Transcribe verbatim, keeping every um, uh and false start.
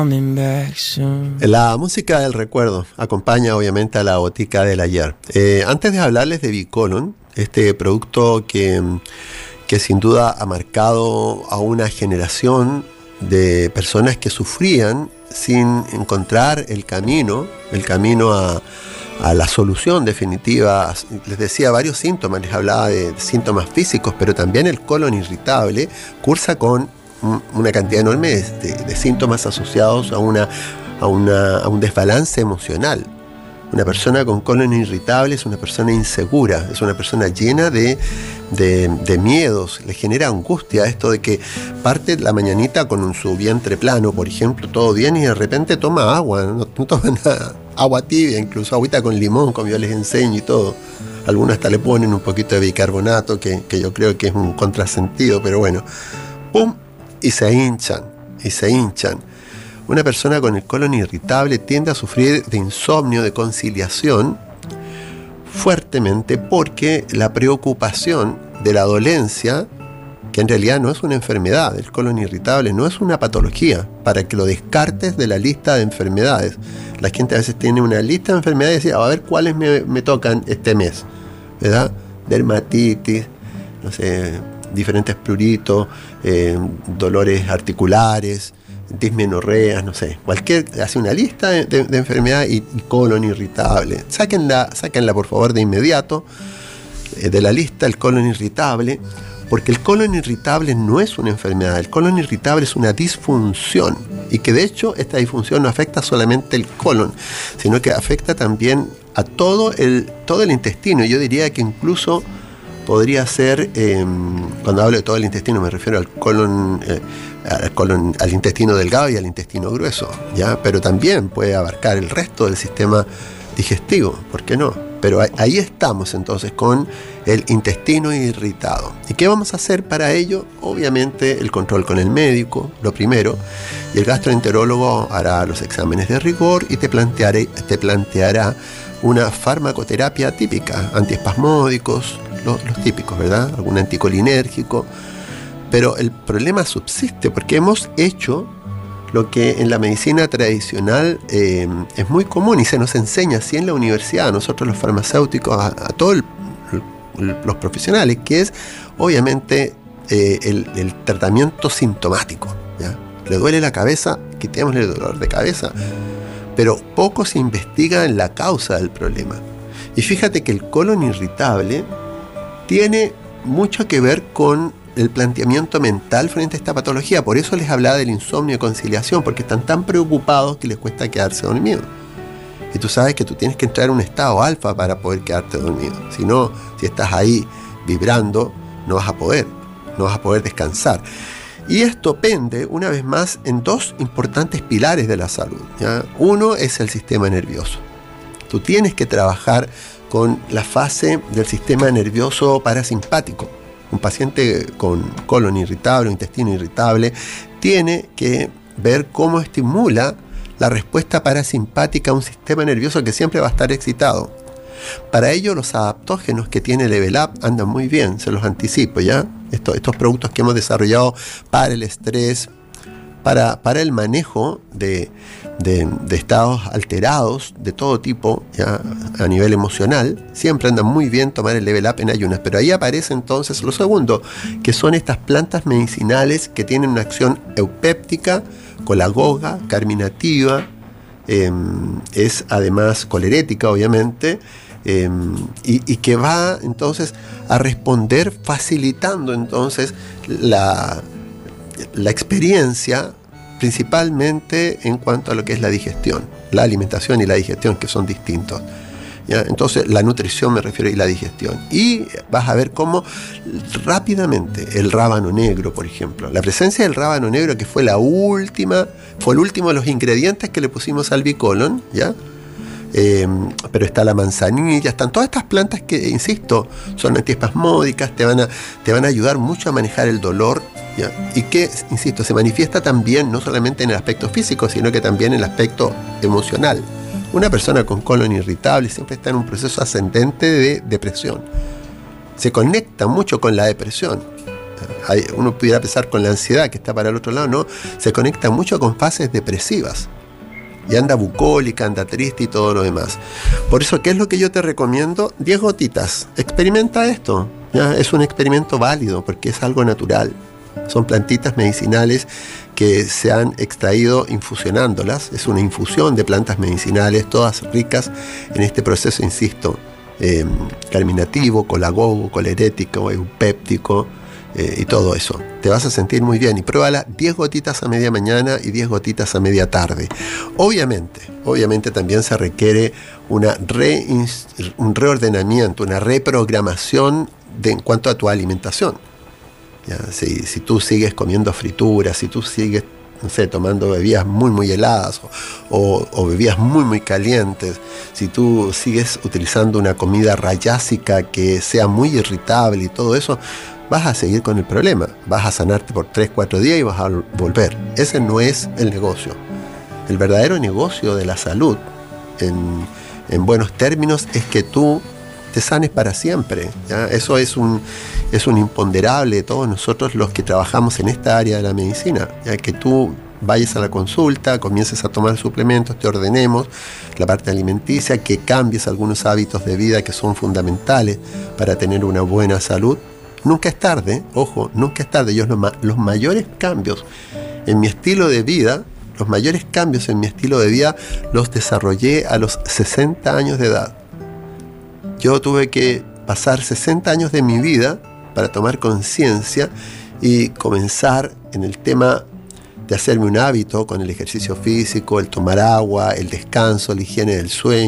La música del recuerdo acompaña obviamente a la botica del ayer. Eh, antes de hablarles de Bicolon, este producto que, que sin duda ha marcado a una generación de personas que sufrían sin encontrar el camino, el camino a, a la solución definitiva. Les decía varios síntomas, les hablaba de síntomas físicos, pero también el colon irritable cursa con una cantidad enorme de, de, de síntomas asociados a, una, a, una, a un desbalance emocional. Una persona con colon irritable es una persona insegura, es una persona llena de, de, de miedos, le genera angustia esto de que parte la mañanita con su vientre plano, por ejemplo, todo bien, y de repente toma agua, no, no toma nada, agua tibia, incluso agüita con limón, como yo les enseño y todo. Algunos hasta le ponen un poquito de bicarbonato, que, que yo creo que es un contrasentido, pero bueno, ¡pum! Y se hinchan, y se hinchan. Una persona con el colon irritable tiende a sufrir de insomnio, de conciliación, fuertemente porque la preocupación de la dolencia, que en realidad no es una enfermedad, el colon irritable no es una patología, para que lo descartes de la lista de enfermedades. La gente a veces tiene una lista de enfermedades y dice, a ver cuáles me, me tocan este mes, ¿verdad? Dermatitis, no sé, diferentes pruritos, eh, dolores articulares, dismenorreas, no sé, cualquier, hace una lista de, de, de enfermedades y, y colon irritable. Sáquenla, sáquenla por favor de inmediato eh, de la lista el colon irritable, porque el colon irritable no es una enfermedad, el colon irritable es una disfunción, y que de hecho esta disfunción no afecta solamente el colon, sino que afecta también a todo el, todo el intestino. Yo diría que incluso podría ser, eh, cuando hablo de todo el intestino me refiero al colon, eh, al colon, al intestino delgado y al intestino grueso, ¿ya? Pero también puede abarcar el resto del sistema digestivo, ¿por qué no? Pero ahí estamos entonces con el intestino irritado. ¿Y qué vamos a hacer para ello? Obviamente el control con el médico, lo primero, y el gastroenterólogo hará los exámenes de rigor y te plantearé, te planteará una farmacoterapia típica, antiespasmódicos, Los, los típicos, ¿verdad? Algún anticolinérgico. Pero el problema subsiste porque hemos hecho lo que en la medicina tradicional eh, es muy común y se nos enseña así en la universidad, a nosotros los farmacéuticos, a, a todos los profesionales, que es obviamente eh, el, el tratamiento sintomático, ¿ya? Le duele la cabeza, quitémosle el dolor de cabeza. Pero poco se investiga en la causa del problema. Y fíjate que el colon irritable tiene mucho que ver con el planteamiento mental frente a esta patología. Por eso les hablaba del insomnio y conciliación, porque están tan preocupados que les cuesta quedarse dormidos. Y tú sabes que tú tienes que entrar en un estado alfa para poder quedarte dormido. Si no, si estás ahí vibrando, no vas a poder, no vas a poder descansar. Y esto pende, una vez más, en dos importantes pilares de la salud, ¿ya? Uno es el sistema nervioso. Tú tienes que trabajar con la fase del sistema nervioso parasimpático. Un paciente con colon irritable o intestino irritable tiene que ver cómo estimula la respuesta parasimpática a un sistema nervioso que siempre va a estar excitado. Para ello, los adaptógenos que tiene Level Up andan muy bien, se los anticipo, ¿ya? Estos, estos productos que hemos desarrollado para el estrés, para, para el manejo de, de, de estados alterados de todo tipo, ¿ya? A nivel emocional, siempre andan muy bien tomar el Level Up en ayunas. Pero ahí aparece entonces lo segundo, que son estas plantas medicinales que tienen una acción eupéptica, colagoga, carminativa, eh, es además colerética, obviamente, Eh, y, y que va entonces a responder facilitando entonces la, la experiencia, principalmente en cuanto a lo que es la digestión, la alimentación y la digestión, que son distintos, ¿ya? Entonces la nutrición me refiero y la digestión, y vas a ver cómo rápidamente el rábano negro, por ejemplo, la presencia del rábano negro, que fue la última, fue el último de los ingredientes que le pusimos al Bicolon, ¿ya? Eh, pero está la manzanilla, están todas estas plantas que, insisto, son antiespasmódicas, te van a, te van a ayudar mucho a manejar el dolor, ¿ya? Y que, insisto, se manifiesta también no solamente en el aspecto físico, sino que también en el aspecto emocional. Una persona con colon irritable siempre está en un proceso ascendente de depresión, se conecta mucho con la depresión, Hay, uno pudiera pensar con la ansiedad que está para el otro lado, no, se conecta mucho con fases depresivas. Y anda bucólica, anda triste y todo lo demás. Por eso, ¿qué es lo que yo te recomiendo? diez gotitas. Experimenta esto. ¿Ya? Es un experimento válido porque es algo natural. Son plantitas medicinales que se han extraído infusionándolas. Es una infusión de plantas medicinales, todas ricas en este proceso, insisto, eh, carminativo, colagogo, colerético, eupéptico, eh, y todo eso. Te vas a sentir muy bien y pruébala diez gotitas a media mañana y diez gotitas a media tarde. Obviamente, obviamente también se requiere una re, un reordenamiento, una reprogramación de, en cuanto a tu alimentación. Ya, si, si tú sigues comiendo frituras, si tú sigues, no sé, tomando bebidas muy muy heladas o, o, o bebidas muy muy calientes, si tú sigues utilizando una comida rayásica que sea muy irritable y todo eso, vas a seguir con el problema. Vas a sanarte por tres, cuatro días y vas a volver. Ese no es el negocio. El verdadero negocio de la salud, en, en buenos términos, es que tú te sanes para siempre, ¿ya? Eso es un, es un imponderable de todos nosotros los que trabajamos en esta área de la medicina, ya que tú vayas a la consulta, comiences a tomar suplementos, te ordenemos la parte alimenticia, que cambies algunos hábitos de vida que son fundamentales para tener una buena salud. Nunca es tarde, ojo, nunca es tarde. Yo los, ma- los mayores cambios en mi estilo de vida, los mayores cambios en mi estilo de vida los desarrollé a los sesenta años de edad. Yo tuve que pasar sesenta años de mi vida para tomar conciencia y comenzar en el tema de hacerme un hábito con el ejercicio físico, el tomar agua, el descanso, la higiene del sueño,